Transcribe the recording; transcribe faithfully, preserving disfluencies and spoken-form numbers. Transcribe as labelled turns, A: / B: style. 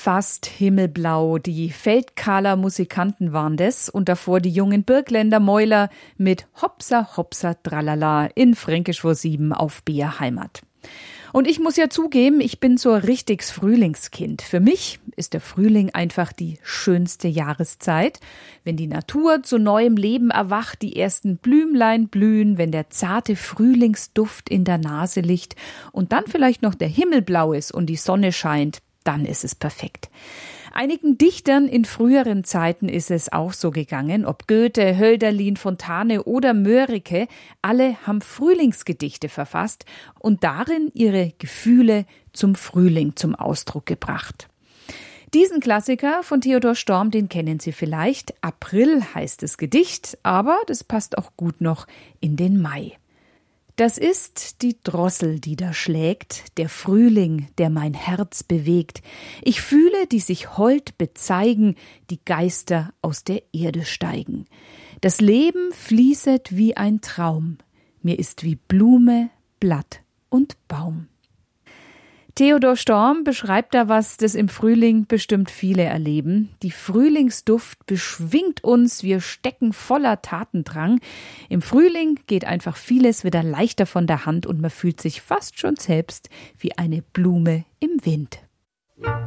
A: fast himmelblau. Die Feldkahler Musikanten waren das und davor die jungen Birkländer Mäuler mit Hopsa Hopsa Tralala in Fränkisch vor sieben auf B R Heimat. Und ich muss ja zugeben, ich bin so ein richtiges Frühlingskind. Für mich ist der Frühling einfach die schönste Jahreszeit. Wenn die Natur zu neuem Leben erwacht, die ersten Blümlein blühen, wenn der zarte Frühlingsduft in der Nase liegt und dann vielleicht noch der Himmel blau ist und die Sonne scheint, dann ist es perfekt. Einigen Dichtern in früheren Zeiten ist es auch so gegangen, ob Goethe, Hölderlin, Fontane oder Mörike, alle haben Frühlingsgedichte verfasst und darin ihre Gefühle zum Frühling zum Ausdruck gebracht. Diesen Klassiker von Theodor Storm, den kennen Sie vielleicht. April heißt das Gedicht, aber das passt auch gut noch in den Mai. Das ist die Drossel, die da schlägt, der Frühling, der mein Herz bewegt. Ich fühle, die sich hold bezeigen, die Geister aus der Erde steigen. Das Leben fließet wie ein Traum, mir ist wie Blume, Blatt und Baum. Theodor Storm beschreibt da was, das im Frühling bestimmt viele erleben. Die Frühlingsduft beschwingt uns, wir stecken voller Tatendrang. Im Frühling geht einfach vieles wieder leichter von der Hand und man fühlt sich fast schon selbst wie eine Blume im Wind.